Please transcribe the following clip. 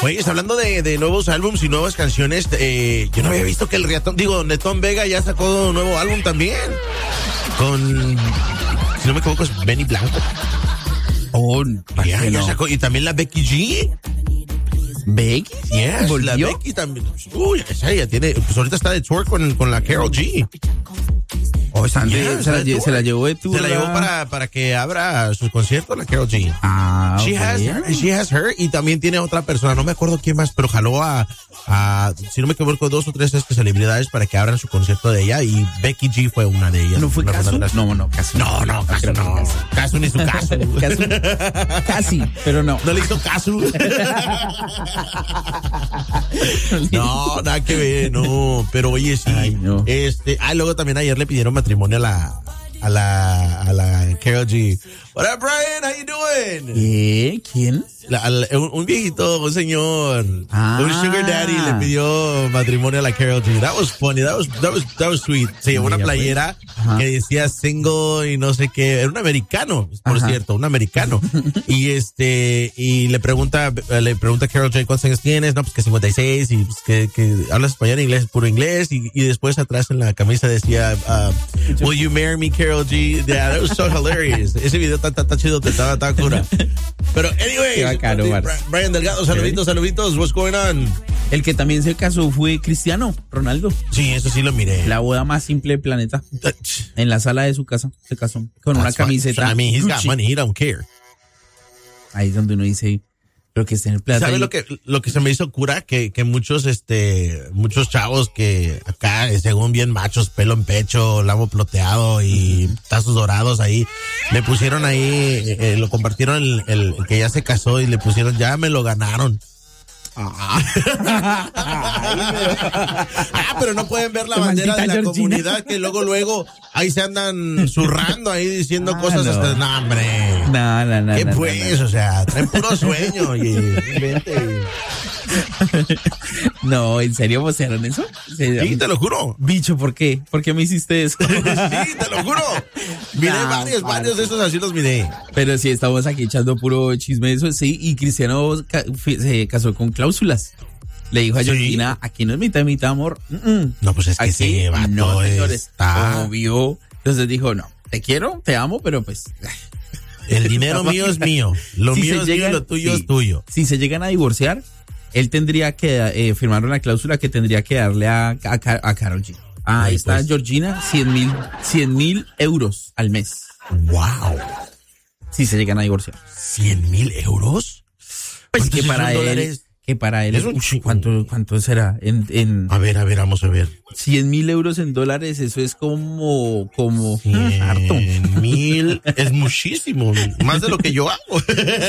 Oye, hablando de nuevos álbumes y nuevas canciones, yo no había visto que Netón Vega ya sacó un nuevo álbum también. Con, si no me equivoco, es Benny Blanco. Oh, ya sacó. Y también la Becky G. ¿Becky? Yes, ¿volvió? La Becky también. Uy, esa ya tiene, pues ahorita está de tour con la Karol G. Oh, se la llevó de tour. Se la llevó para que abra su concierto la Karol G. Ah, She has her, y también tiene otra persona, no me acuerdo quién más, pero jaló a si no me equivoco, 2 o 3 celebridades para que abran su concierto de ella, y Becky G fue una de ellas. ¿No fue Casu? No, Casu. No, Casu no. Casu ni su caso. Casi, pero no. No le hizo caso. No, nada que ver, no. Pero oye, sí. Ay, no. Luego también ayer le pidieron matrimonio a la Karol G. What up, Brian? How you doing? ¿Quién? Un viejito, un señor, un sugar daddy le pidió matrimonio a la Karol G. That was funny, that was sweet. Se llevó una playera que decía single y no sé qué. Era un americano, por cierto, un americano. Y le pregunta a Karol G, ¿cuántos años tienes? No, pues que 56, y pues que hablas español, inglés, puro inglés. Y después atrás en la camisa decía, will you marry me, Karol G? Yeah, that was so hilarious. Ese video tan chido, estaba cura. Pero anyway, Brian Delgado, saluditos, what's going on? El que también se casó fue Cristiano Ronaldo. Sí, eso sí lo miré. La boda más simple del planeta. En la sala de su casa se casó con una camiseta. I mean, he's got money, he don't care. Ahí es donde uno dice, pero que esté en el plata. ¿Sabes lo que se me hizo cura? Que muchos chavos que acá, según bien machos, pelo en pecho, lamo ploteado y tazos dorados ahí, le pusieron ahí, lo compartieron el que ya se casó y le pusieron, ya me lo ganaron. Pero no pueden ver la bandera de la comunidad, que luego ahí se andan zurrando ahí diciendo cosas hasta, no, hombre. No. ¿Qué pues? O sea, traen puro sueño, oye. No, ¿en serio vocearon eso? Sí, te lo juro. Bicho, ¿por qué? ¿Por qué me hiciste eso? Sí, te lo juro. Miré varios de esos, así los miré. Pero sí, estamos aquí echando puro chisme de eso, sí, y Cristiano se casó con cláusulas. Le dijo a Georgina, aquí no es mitad, amor. No, pues es que ese vato no, señores, está... obvio. Entonces dijo, no, te quiero, te amo, pero pues... El dinero mío es mío, lo mío es mío, lo tuyo es tuyo. Si se llegan a divorciar, él tendría que firmar una cláusula que tendría que darle a Karol G. Ahí está, pues. Georgina, 100,000 euros al mes. Wow. Si se llegan a divorciar. 100,000 euros. Pues que para él, ¿cuánto será? A ver, vamos a ver. 100,000 euros en dólares, eso es como 100,000 es muchísimo, más de lo que yo hago.